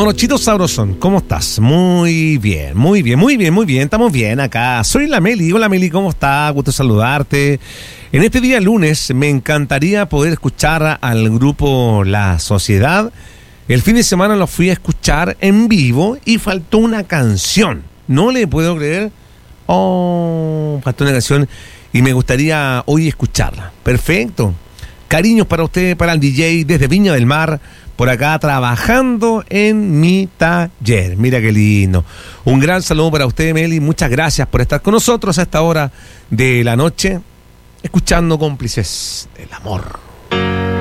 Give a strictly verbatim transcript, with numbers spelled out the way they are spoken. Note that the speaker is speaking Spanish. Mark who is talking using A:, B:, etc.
A: Morochito Sabrosón, ¿cómo estás? Muy bien, muy bien, muy bien, muy bien, estamos bien acá. Soy la Meli, hola Meli, ¿cómo estás? Gusto saludarte. En este día lunes me encantaría poder escuchar al grupo La Sociedad. El fin de semana lo fui a escuchar en vivo y faltó una canción. No le puedo creer. Oh, faltó una canción y me gustaría hoy escucharla. Perfecto. Cariños para usted, para el D J desde Viña del Mar, por acá trabajando en mi taller. Mira qué lindo. Un gran saludo para usted, Meli. Muchas gracias por estar con nosotros a esta hora de la noche, escuchando Cómplices del Amor.